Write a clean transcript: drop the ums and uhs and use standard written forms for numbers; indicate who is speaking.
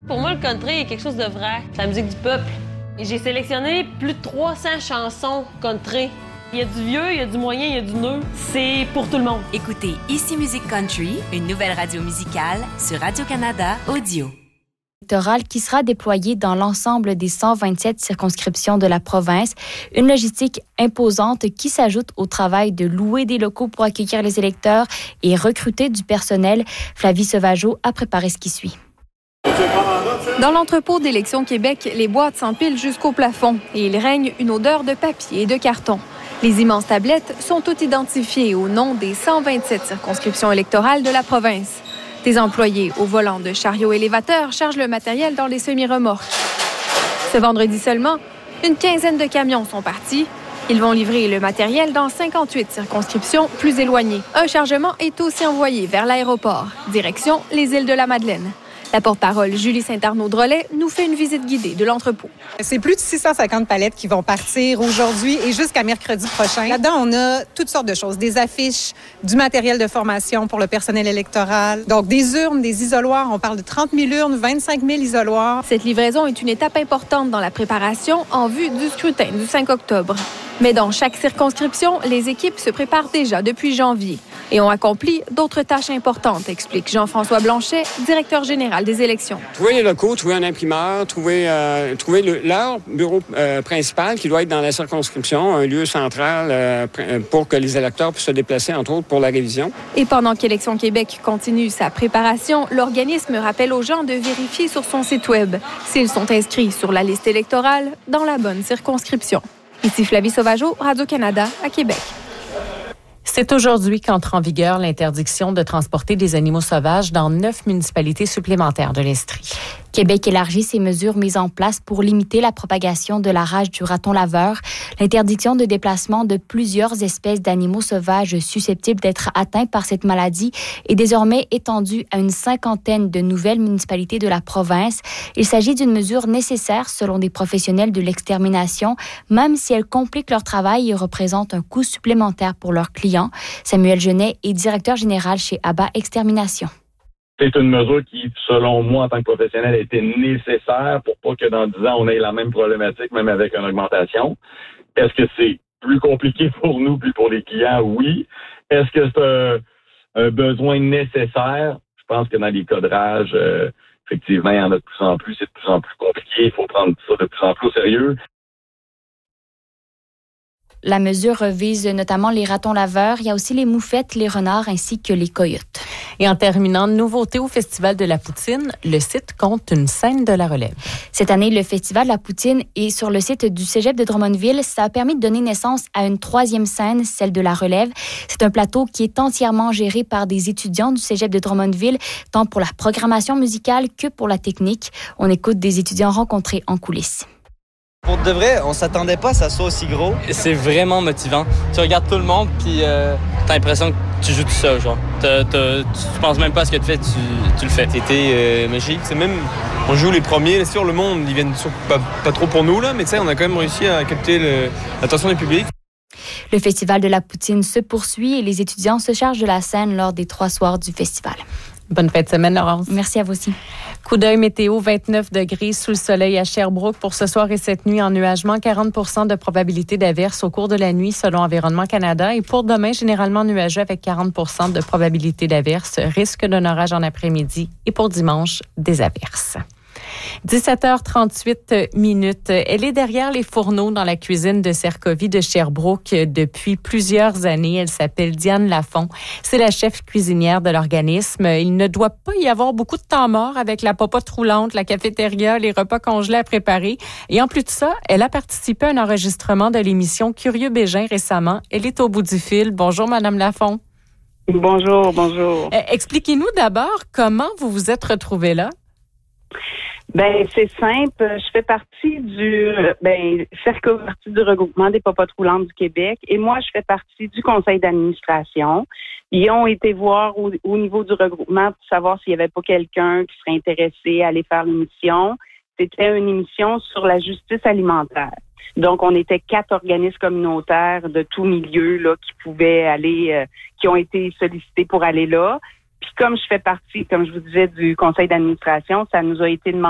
Speaker 1: Pour moi, le country est quelque chose de vrai. C'est la musique du peuple. Et j'ai sélectionné plus de 300 chansons country. Il y a du vieux, il y a du moyen, il y a du neuf. C'est pour tout le monde.
Speaker 2: Écoutez Ici Musique Country, une nouvelle radio musicale sur Radio-Canada Audio.
Speaker 3: Électorale qui sera déployée dans l'ensemble des 127 circonscriptions de la province. Une logistique imposante qui s'ajoute au travail de louer des locaux pour accueillir les électeurs et recruter du personnel. Flavie Sauvageau a préparé ce qui suit.
Speaker 4: Dans l'entrepôt d'Élections Québec, les boîtes s'empilent jusqu'au plafond et il règne une odeur de papier et de carton. Les immenses tablettes sont toutes identifiées au nom des 127 circonscriptions électorales de la province. Des employés au volant de chariots élévateurs chargent le matériel dans les semi-remorques. Ce vendredi seulement, une quinzaine de camions sont partis. Ils vont livrer le matériel dans 58 circonscriptions plus éloignées. Un chargement est aussi envoyé vers l'aéroport, direction les îles de la Madeleine. La porte-parole Julie Saint-Arnaud-Drolet nous fait une visite guidée de l'entrepôt.
Speaker 5: C'est plus de 650 palettes qui vont partir aujourd'hui et jusqu'à mercredi prochain. Là-dedans, on a toutes sortes de choses. Des affiches, du matériel de formation pour le personnel électoral. Donc, des urnes, des isoloirs. On parle de 30 000 urnes, 25 000 isoloirs.
Speaker 4: Cette livraison est une étape importante dans la préparation en vue du scrutin du 5 octobre. Mais dans chaque circonscription, les équipes se préparent déjà depuis janvier et ont accompli d'autres tâches importantes, explique Jean-François Blanchet, directeur général des élections.
Speaker 6: Trouver les locaux, trouver un imprimeur, trouver leur bureau principal qui doit être dans la circonscription, un lieu central pour que les électeurs puissent se déplacer, entre autres, pour la révision.
Speaker 4: Et pendant qu'Élections Québec continue sa préparation, l'organisme rappelle aux gens de vérifier sur son site Web s'ils sont inscrits sur la liste électorale dans la bonne circonscription. Ici Flavie Sauvageau, Radio-Canada, à Québec.
Speaker 7: C'est aujourd'hui qu'entre en vigueur l'interdiction de transporter des animaux sauvages dans 9 municipalités supplémentaires de l'Estrie.
Speaker 3: Québec élargit ces mesures mises en place pour limiter la propagation de la rage du raton laveur. L'interdiction de déplacement de plusieurs espèces d'animaux sauvages susceptibles d'être atteints par cette maladie est désormais étendue à une 50aine de nouvelles municipalités de la province. Il s'agit d'une mesure nécessaire selon des professionnels de l'extermination, même si elle complique leur travail et représente un coût supplémentaire pour leurs clients. Samuel Genet est directeur général chez ABBA Extermination.
Speaker 8: C'est une mesure qui, selon moi, en tant que professionnel, a été nécessaire pour pas que dans 10 ans, on ait la même problématique, même avec une augmentation. Est-ce que c'est plus compliqué pour nous puis pour les clients? Oui. Est-ce que c'est un besoin nécessaire? Je pense que dans les codrages, effectivement, il y en a de plus en plus. C'est de plus en plus compliqué. Il faut prendre ça de plus en plus au sérieux.
Speaker 3: La mesure vise notamment les ratons laveurs. Il y a aussi les moufettes, les renards ainsi que les coyotes.
Speaker 7: Et en terminant, nouveauté au Festival de la Poutine, le site compte une scène de la relève.
Speaker 3: Cette année, le Festival de la Poutine est sur le site du Cégep de Drummondville. Ça a permis de donner naissance à une 3e scène, celle de la relève. C'est un plateau qui est entièrement géré par des étudiants du Cégep de Drummondville, tant pour la programmation musicale que pour la technique. On écoute des étudiants rencontrés en coulisses.
Speaker 9: Pour de vrai, on s'attendait pas à ça soit aussi gros.
Speaker 10: C'est vraiment motivant. Tu regardes tout le monde, puis t'as l'impression que tu joues tout seul, genre. Tu penses même pas à ce que tu fais, tu le fais.
Speaker 11: C'était magique. C'est même, on joue les premiers, là, sûr, le monde, ils viennent pas trop pour nous, là, mais tu sais, on a quand même réussi à capter l'attention du public.
Speaker 3: Le Festival de la Poutine se poursuit et les étudiants se chargent de la scène lors des 3 soirs du festival.
Speaker 7: Bonne fin de semaine, Laurence.
Speaker 3: Merci à vous aussi.
Speaker 7: Coup d'œil météo, 29 degrés sous le soleil à Sherbrooke pour ce soir et cette nuit. Ennuagement, 40 de probabilité d'averse au cours de la nuit selon Environnement Canada. Et pour demain, généralement nuageux avec 40 de probabilité d'averse. Risque d'un orage en après-midi. Et pour dimanche, des averses. 17h38. Elle est derrière les fourneaux dans la cuisine de Cercovie de Sherbrooke depuis plusieurs années. Elle s'appelle Diane Lafont. C'est la chef cuisinière de l'organisme. Il ne doit pas y avoir beaucoup de temps mort avec la popote roulante, la cafétéria, les repas congelés à préparer. Et en plus de ça, elle a participé à un enregistrement de l'émission Curieux Bégin récemment. Elle est au bout du fil. Bonjour, Madame Lafont.
Speaker 12: Bonjour.
Speaker 7: Expliquez-nous d'abord comment vous vous êtes retrouvée là.
Speaker 12: Ben c'est simple. Je fais partie du regroupement des popotes roulantes du Québec et moi je fais partie du conseil d'administration. Ils ont été voir au niveau du regroupement pour savoir s'il n'y avait pas quelqu'un qui serait intéressé à aller faire l'émission. C'était une émission sur la justice alimentaire. Donc on était 4 organismes communautaires de tout milieu là qui pouvaient aller, qui ont été sollicités pour aller là. Puis comme je fais partie, comme je vous disais, du conseil d'administration, ça nous a été demandé